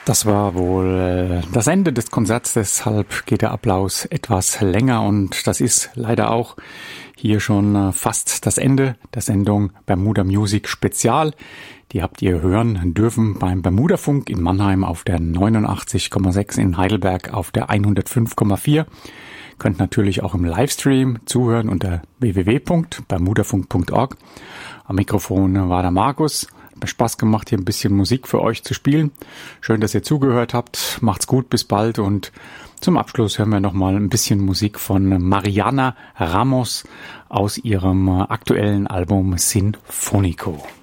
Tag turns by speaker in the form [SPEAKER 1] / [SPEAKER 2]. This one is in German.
[SPEAKER 1] Das war wohl das Ende des Konzerts, deshalb geht der Applaus etwas länger und das ist leider auch hier schon fast das Ende der Sendung Bermuda Music Spezial. Die habt ihr hören dürfen beim Bermuda-Funk in Mannheim auf der 89,6, in Heidelberg auf der 105,4. Könnt natürlich auch im Livestream zuhören unter www.bermudafunk.org. Am Mikrofon war der Markus. Hat mir Spaß gemacht, hier ein bisschen Musik für euch zu spielen. Schön, dass ihr zugehört habt. Macht's gut, bis bald. Und zum Abschluss hören wir nochmal ein bisschen Musik von Mariana Ramos aus ihrem aktuellen Album Sinfonico.